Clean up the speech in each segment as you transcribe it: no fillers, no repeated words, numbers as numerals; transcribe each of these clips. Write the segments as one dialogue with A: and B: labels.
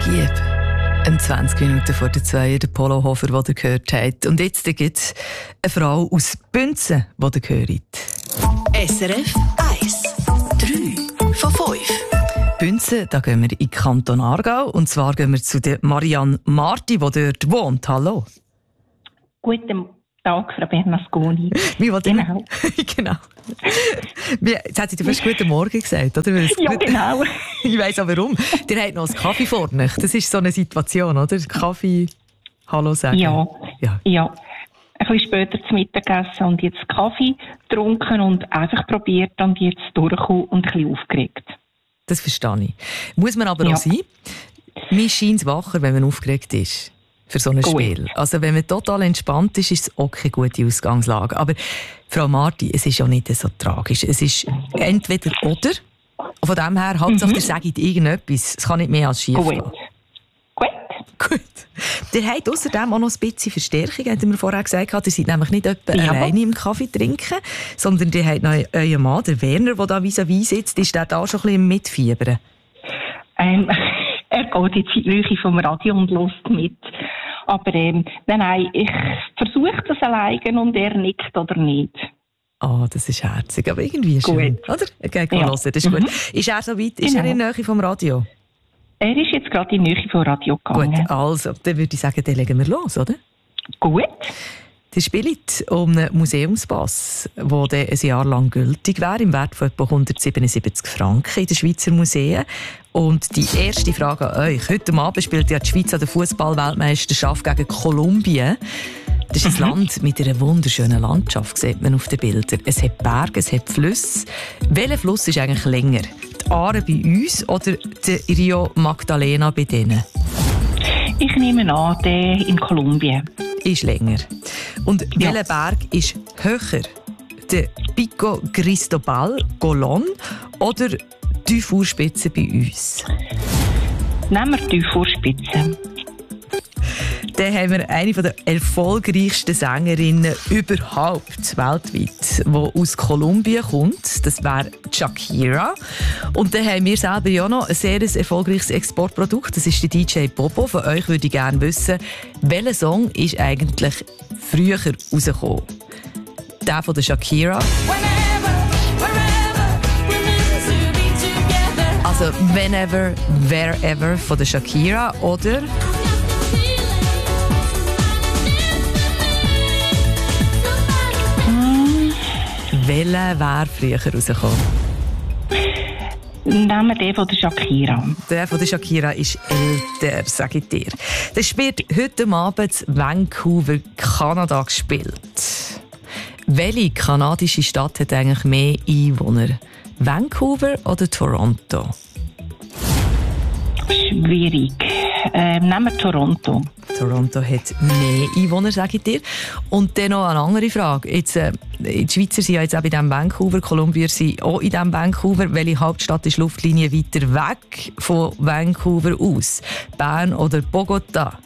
A: Gieb. 20 Minuten vor der 2, der Polo Hofer, den ihr gehört habt. Und jetzt gibt es eine Frau aus Bünzen, die ihr hört.
B: SRF 1. 3 von 5.
A: Bünzen, da gehen wir in den Kanton Aargau. Und zwar gehen wir zu der Marianne Marti, die dort wohnt. Hallo.
C: Guten Tag, Frau Bernasconi.
A: Genau. Genau. Jetzt hat sie dir fast guten Morgen gesagt, oder?
C: Ja, genau.
A: Ich weiss auch warum. Ihr habt noch einen Kaffee vor euch. Das ist so eine Situation, oder? Kaffee, Hallo sagen.
C: Ja. Ein bisschen später zum Mittagessen und jetzt Kaffee getrunken und einfach probiert und jetzt durchkommen und ein bisschen aufgeregt.
A: Das verstehe ich. Muss man aber auch sein. Mir scheint es wacher, wenn man aufgeregt ist. Für so ein Spiel. Also wenn man total entspannt ist, ist es auch keine gute Ausgangslage. Aber Frau Marti, es ist ja nicht so tragisch. Es ist entweder oder. Von dem her, Hauptsache, ihr sagt irgendetwas. Es kann nicht mehr als schief gehen. Gut. Ihr habt außerdem auch noch ein bisschen Verstärkung, habt ihr mir vorher gesagt. Ihr seid nämlich nicht etwa alleine im Kaffee trinken, sondern ihr habt noch euren Mann, der Werner, der da vis-à-vis sitzt. Ist der da schon ein bisschen mitfiebern?
C: Er geht jetzt in die Nähe vom Radio und hört mit. Aber nein, ich versuche das alleine und er nickt oder nicht.
A: Ah, das ist herzig, aber irgendwie schön,
C: gut.
A: oder? Okay, hören, das ist gut. Ist er so weit? Ist er in der Nähe vom Radio?
C: Er ist jetzt gerade in die Nähe vom Radio gegangen.
A: Gut, also, dann würde ich sagen, dann legen wir los, oder?
C: Gut.
A: Das spielt um einen Museumspass, der ein Jahr lang gültig wäre, im Wert von etwa 177 Franken in den Schweizer Museen. Und die erste Frage an euch. Heute Abend spielt ja die Schweiz an der Fußball-Weltmeisterschaft gegen Kolumbien. Das ist ein Land mit einer wunderschönen Landschaft, sieht man auf den Bildern. Es hat Berge, es hat Flüsse. Welcher Fluss ist eigentlich länger? Die Aare bei uns oder der Rio Magdalena bei denen?
C: Ich nehme an, der in Kolumbien.
A: Ist länger. Und welcher Berg ist höher? Der Pico Cristobal Colón oder die Fußspitze bei uns?
C: Nehmen wir die Fußspitze.
A: Dann haben wir eine der erfolgreichsten Sängerinnen überhaupt weltweit, die aus Kolumbien kommt. Das wäre Shakira. Und dann haben wir selber ja noch ein sehr erfolgreiches Exportprodukt. Das ist der DJ Bobo. Von euch würde ich gerne wissen, welcher Song ist eigentlich früher rausgekommen? Der von der Shakira. Also Whenever, Wherever von der Shakira oder welcher wäre früher rausgekommen?
C: Nehmen wir den von der Shakira.
A: Der von der Shakira ist älter, sage ich dir. Das wird heute Abend in Vancouver, Kanada gespielt. Welche kanadische Stadt hat eigentlich mehr Einwohner? Vancouver oder Toronto?
C: Schwierig. Nehmen wir Toronto.
A: Toronto hat mehr Einwohner, sage ich dir. Und dann noch eine andere Frage. Jetzt, die Schweizer sind ja jetzt auch in diesem Vancouver, Kolumbier sind auch in diesem Vancouver. Welche Hauptstadt ist Luftlinie weiter weg von Vancouver aus? Bern oder Bogota?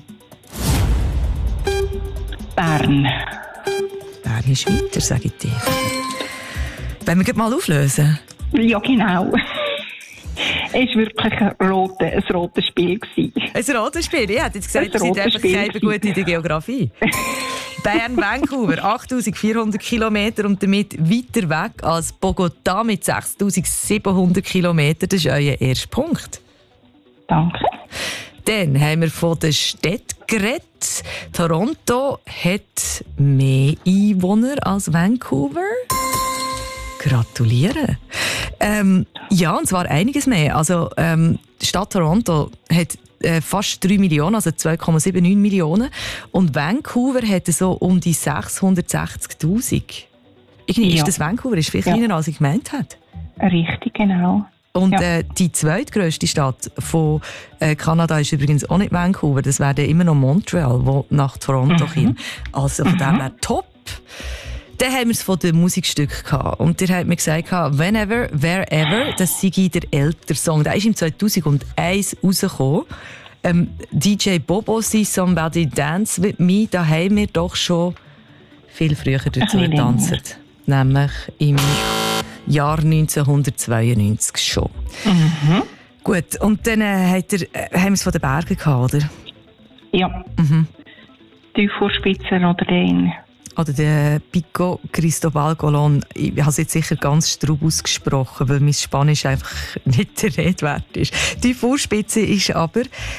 C: Bern.
A: Bern ist weiter, sage ich dir. Wollen wir mal auflösen?
C: Ja, genau. Es war wirklich ein rotes Spiel.
A: Ein rotes Spiel? Ich hätte jetzt gesagt, Sie sind einfach keine gut in der Geografie. Bern-Vancouver, 8400 Kilometer und damit weiter weg als Bogota mit 6700 Kilometern. Das ist euer erster Punkt.
C: Danke.
A: Dann haben wir von der Stadt geredet. Toronto hat mehr Einwohner als Vancouver. Gratuliere. Ja, und zwar einiges mehr. Also, die Stadt Toronto hat fast 3 Millionen, also 2,79 Millionen. Und Vancouver hat so um die 660'000. Irgendwie ist das Vancouver ist viel kleiner, als ich gemeint habe.
C: Richtig, genau.
A: Und die zweitgrösste Stadt von Kanada ist übrigens auch nicht Vancouver. Das wäre immer noch Montreal, wo nach Toronto kommt. Also von dem her top. Dann haben wir es von den Musikstücken gehabt. Und ihr habt mir gesagt, Whenever, Wherever, das sei der ältere Song. Der ist im 2001 rausgekommen. DJ Bobo, «See Somebody Dance With Me», da haben wir doch schon viel früher dazu getanzt. Nämlich im Jahr 1992 schon. Gut, und dann haben wir es von den Bergen gehabt, oder?
C: Ja.
A: Mhm.
C: Die Vorspitzen oder den.
A: Oder der Pico Cristobal Colón. Ich habe es jetzt sicher ganz straub ausgesprochen, weil mein Spanisch einfach nicht der Rede wert ist. Die Vorspitze ist aber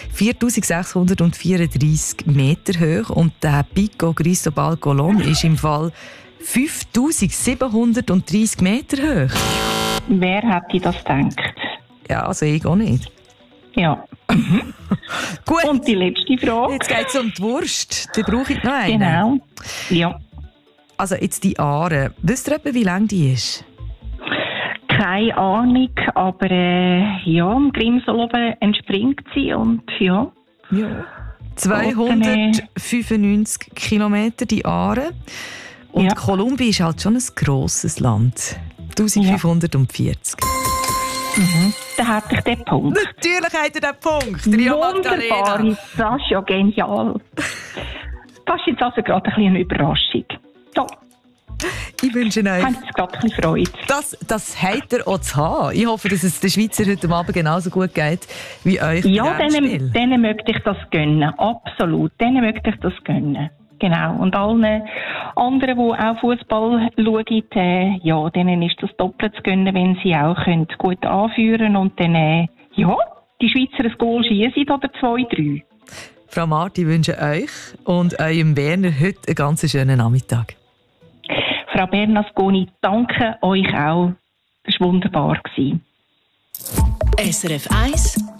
A: 4634 Meter hoch und der Pico Cristobal Colón ist im Fall 5730 Meter hoch.
C: Wer hätte das gedacht?
A: Ja, also ich auch nicht.
C: Ja.
A: Gut.
C: Und die letzte Frage.
A: Jetzt geht es um die Wurst. Da brauche ich noch eine.
C: Genau. Ja.
A: Also jetzt die Aare. Wisst ihr etwa, wie lang die ist?
C: Keine Ahnung, aber ja, im Grimsel oben entspringt sie und ja.
A: 295 Kilometer die Aare. Und
C: Ja.
A: Kolumbien ist halt schon ein grosses Land. 1540.
C: Dann hätte ich den Punkt.
A: Natürlich hat er den Punkt. Ria Magdalena.
C: Wunderbar, das ist ja genial. Das ist jetzt also gerade ein bisschen eine Überraschung. So,
A: Ich wünsche euch,
C: haben Sie gerade ein bisschen Freude.
A: das habt ihr auch zu haben. Ich hoffe, dass es den Schweizer heute Abend genauso gut geht wie euch.
C: Ja,
A: bei diesem Spiel.
C: denen möchte ich das gönnen. Absolut, denen möchte ich das gönnen. Genau. Und allen anderen, die auch Fußball schauen, ja, denen ist das doppelt zu gönnen, wenn sie auch können gut anführen und dann, ja, die Schweizer ein Goal schiessen oder 2-3.
A: Frau Marti, ich wünsche euch und eurem Berner heute einen ganz schönen Nachmittag.
C: Frau Bernasconi, danke euch auch. Das war wunderbar.
B: SRF 1